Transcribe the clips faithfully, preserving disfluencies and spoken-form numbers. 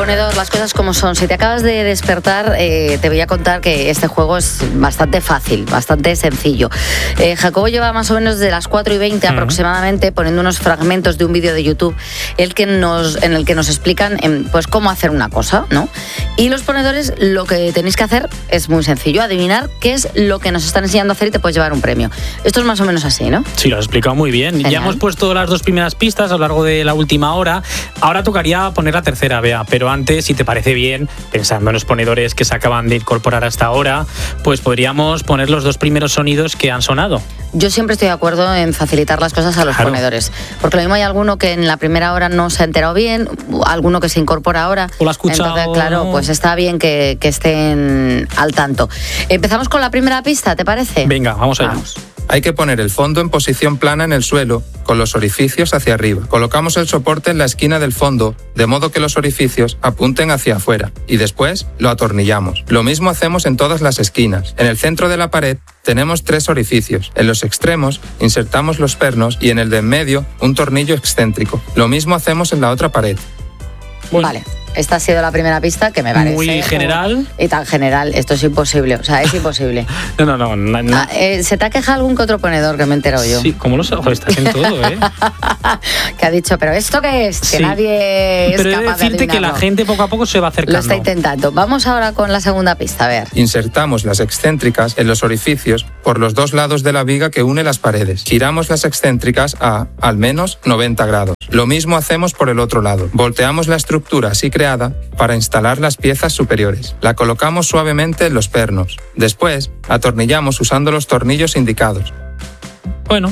ponedor, las cosas como son. Si te acabas de despertar, eh, te voy a contar que este juego es bastante fácil, bastante sencillo. Eh, Jacobo lleva más o menos de las cuatro y veinte uh-huh. aproximadamente poniendo unos fragmentos de un vídeo de YouTube el que nos, en el que nos explican eh, pues cómo hacer una cosa, ¿no? Y los ponedores lo que tenéis que hacer es muy sencillo, adivinar qué es lo que nos están enseñando a hacer y te puedes llevar un premio. Esto es más o menos así, ¿no? Sí, lo has explicado muy bien. Genial. Ya hemos puesto las dos primeras pistas a lo largo de la última hora. Ahora tocaría poner la tercera, Bea, pero antes, si te parece bien, pensando en los ponedores que se acaban de incorporar hasta ahora, pues podríamos poner los dos primeros sonidos que han sonado. Yo siempre estoy de acuerdo en facilitar las cosas a los claro. ponedores, porque lo mismo hay alguno que en la primera hora no se ha enterado bien, alguno que se incorpora ahora. O lo ha escuchado. Entonces, claro, pues está bien que, que estén al tanto. Empezamos con la primera pista, ¿te parece? Venga, vamos allá. Vamos. Hay que poner el fondo en posición plana en el suelo, con los orificios hacia arriba. Colocamos el soporte en la esquina del fondo, de modo que los orificios apunten hacia afuera, y después lo atornillamos. Lo mismo hacemos en todas las esquinas. En el centro de la pared tenemos tres orificios. En los extremos insertamos los pernos y en el de en medio un tornillo excéntrico. Lo mismo hacemos en la otra pared. Bueno. Vale. Esta ha sido la primera pista que me parece. Muy general. Y tan general. Esto es imposible. O sea, es imposible. no, no, no. no, no. Ah, eh, ¿Se te ha quejado algún que otro ponedor que me he enterado yo? Sí, ¿cómo lo sabes? Estás en todo, ¿eh? Que ha dicho, ¿pero esto qué es? Que sí. nadie es pero capaz de decirte que la gente poco a poco se va acercando. Lo está intentando. Vamos ahora con la segunda pista, a ver. Insertamos las excéntricas en los orificios por los dos lados de la viga que une las paredes. Giramos las excéntricas a, al menos, noventa grados. Lo mismo hacemos por el otro lado. Volteamos la estructura así creada para instalar las piezas superiores. La colocamos suavemente en los pernos. Después, atornillamos usando los tornillos indicados. Bueno.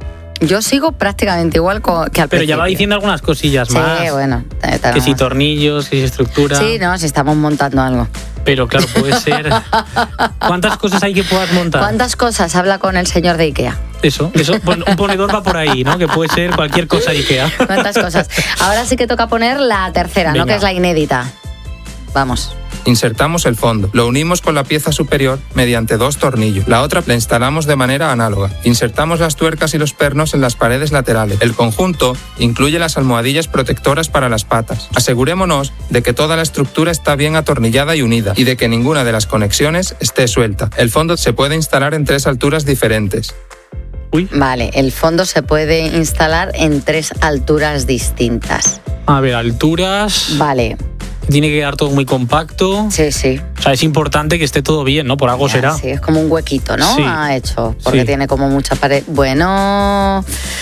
Yo sigo prácticamente igual que al Pero principio. Pero ya va diciendo algunas cosillas sí, más. Sí, bueno. Que si tornillos, que si estructura. Sí, no, si estamos montando algo. Pero claro, puede ser... ¿Cuántas cosas hay que puedas montar? ¿Cuántas cosas? Habla con el señor de Ikea. Eso, eso, un ponedor va por ahí, ¿no? Que puede ser cualquier cosa de Ikea. ¿Cuántas cosas? Ahora sí que toca poner la tercera, Venga. ¿no? Que es la inédita. Vamos. Insertamos el fondo, lo unimos con la pieza superior mediante dos tornillos. La otra la instalamos de manera análoga. Insertamos las tuercas y los pernos en las paredes laterales. El conjunto incluye las almohadillas protectoras para las patas. Asegurémonos de que toda la estructura está bien atornillada y unida y de que ninguna de las conexiones esté suelta. El fondo se puede instalar en tres alturas diferentes. Uy. Vale, el fondo se puede instalar en tres alturas distintas. A ver, alturas... Vale. Tiene que quedar todo muy compacto. Sí, sí. O sea, es importante que esté todo bien, ¿no? Por algo ya, será. Sí, es como un huequito, ¿no? Sí. Ha hecho, porque sí. tiene como mucha pared. Bueno...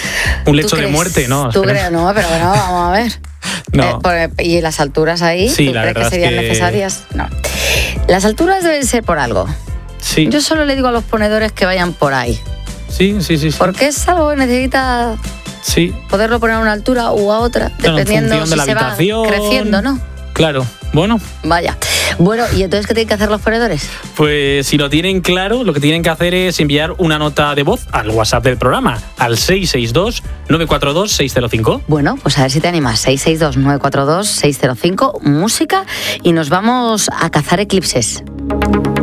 Un lecho de muerte, ¿no? Tú crees, no, pero bueno, vamos a ver. No. Eh, por, ¿Y las alturas ahí? Sí, ¿Tú la crees verdad que serían es que... necesarias? No. Las alturas deben ser por algo. Sí. Yo solo le digo a los ponedores que vayan por ahí. Sí, sí, sí. sí. Porque es algo que necesita sí. poderlo poner a una altura u a otra, claro, dependiendo en si de la se habitación. va creciendo, ¿no? Claro, bueno. Vaya. Bueno, ¿y entonces qué tienen que hacer los ponedores? Pues si lo tienen claro, lo que tienen que hacer es enviar una nota de voz al WhatsApp del programa, al seis seis dos, nueve cuatro dos, seis cero cinco. Bueno, pues a ver si te animas. seis seis dos, nueve cuatro dos, seis cero cinco, música, y nos vamos a cazar eclipses.